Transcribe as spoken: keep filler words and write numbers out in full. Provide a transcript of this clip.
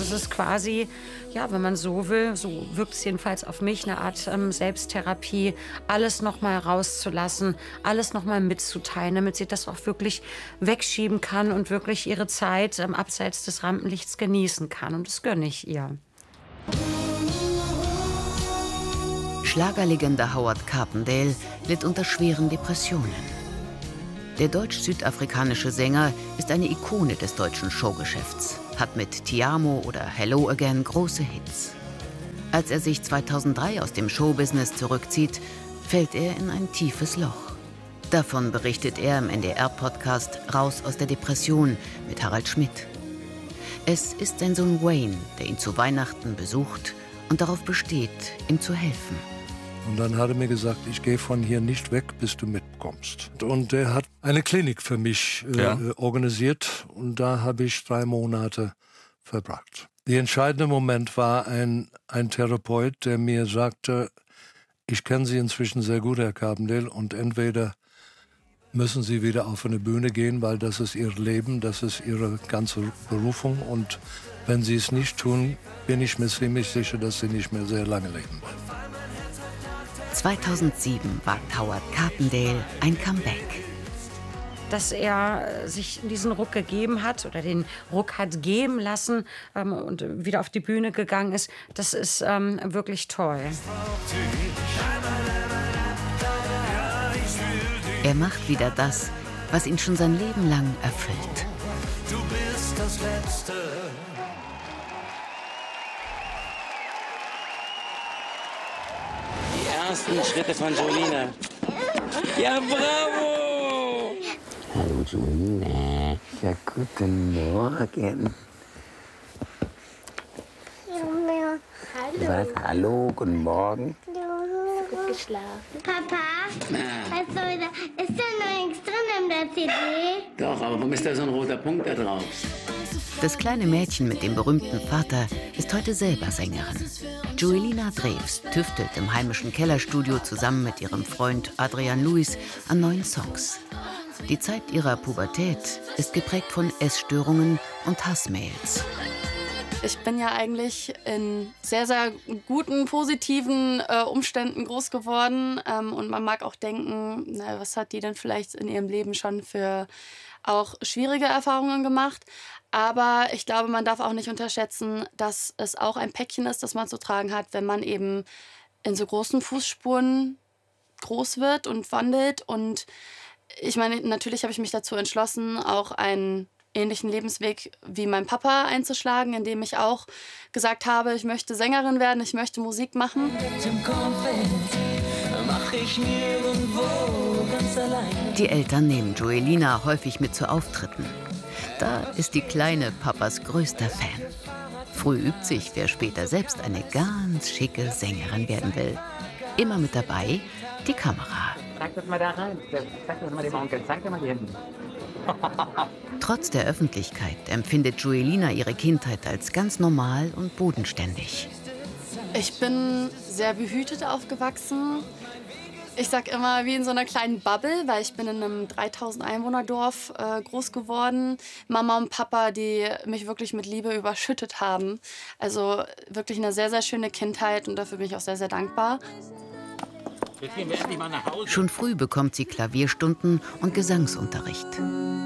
es ist quasi, ja, wenn man so will, so wirkt es jedenfalls auf mich, eine Art ähm, Selbsttherapie, alles noch mal rauszulassen, alles noch mal mitzuteilen, damit sie das auch wirklich wegschieben kann und wirklich ihre Zeit ähm, abseits des Rampenlichts genießen kann. Und das gönne ich ihr. Schlagerlegende Howard Carpendale litt unter schweren Depressionen. Der deutsch-südafrikanische Sänger ist eine Ikone des deutschen Showgeschäfts, hat mit Ti Amo oder Hello Again große Hits. Als er sich zweitausenddrei aus dem Showbusiness zurückzieht, fällt er in ein tiefes Loch. Davon berichtet er im N D R-Podcast Raus aus der Depression mit Harald Schmidt. Es ist sein Sohn Wayne, der ihn zu Weihnachten besucht und darauf besteht, ihm zu helfen. Und dann hat er mir gesagt, ich gehe von hier nicht weg, bis du mitkommst. Und er hat eine Klinik für mich äh, ja. organisiert und da habe ich drei Monate verbracht. Der entscheidende Moment war ein, ein Therapeut, der mir sagte, ich kenne Sie inzwischen sehr gut, Herr Carpendale, und entweder müssen Sie wieder auf eine Bühne gehen, weil das ist Ihr Leben, das ist Ihre ganze Berufung. Und wenn Sie es nicht tun, bin ich mir ziemlich sicher, dass Sie nicht mehr sehr lange leben werden. zweitausendsieben wagt Howard Carpendale ein Comeback. Dass er sich diesen Ruck gegeben hat oder den Ruck hat geben lassen ähm, und wieder auf die Bühne gegangen ist, das ist ähm, wirklich toll. Er macht wieder das, was ihn schon sein Leben lang erfüllt. Du bist das Letzte. Die ersten Schritte von Joelina. Ja, bravo! Hallo Joelina. Ja, guten Morgen. Hallo. Was? Hallo, guten Morgen. Gut geschlafen. Papa, was soll da? Ist da noch nichts drin in der C D? Doch, aber warum ist da so ein roter Punkt da drauf? Das kleine Mädchen mit dem berühmten Vater ist heute selber Sängerin. Joelina Drews tüftelt im heimischen Kellerstudio zusammen mit ihrem Freund Adrian Lewis an neuen Songs. Die Zeit ihrer Pubertät ist geprägt von Essstörungen und Hassmails. Ich bin ja eigentlich in sehr, sehr guten, positiven äh, Umständen groß geworden. Ähm, und man mag auch denken, na, was hat die denn vielleicht in ihrem Leben schon für auch schwierige Erfahrungen gemacht. Aber ich glaube, man darf auch nicht unterschätzen, dass es auch ein Päckchen ist, das man zu tragen hat, wenn man eben in so großen Fußspuren groß wird und wandelt. Und ich meine, natürlich habe ich mich dazu entschlossen, auch einen ähnlichen Lebensweg wie mein Papa einzuschlagen, indem ich auch gesagt habe, ich möchte Sängerin werden, ich möchte Musik machen. Die Eltern nehmen Joelina häufig mit zu Auftritten. Da ist die Kleine Papas größter Fan. Früh übt sich, wer später selbst eine ganz schicke Sängerin werden will. Immer mit dabei die Kamera. Zeig das mal da rein. Zeig das mal dem Onkel. Zeig dir mal die Hände. Trotz der Öffentlichkeit empfindet Joelina ihre Kindheit als ganz normal und bodenständig. Ich bin sehr behütet aufgewachsen. Ich sag immer, wie in so einer kleinen Bubble, weil ich bin in einem dreitausend Einwohner Dorf äh, groß geworden. Mama und Papa, die mich wirklich mit Liebe überschüttet haben. Also wirklich eine sehr, sehr schöne Kindheit und dafür bin ich auch sehr, sehr dankbar. Schon früh bekommt sie Klavierstunden und Gesangsunterricht.